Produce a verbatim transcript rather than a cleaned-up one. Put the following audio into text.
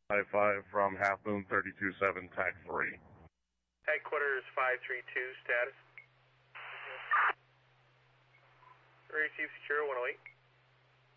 five five from Half Moon thirty-two seven, tag three. Headquarters five three two, status. Receive secure one oh eight.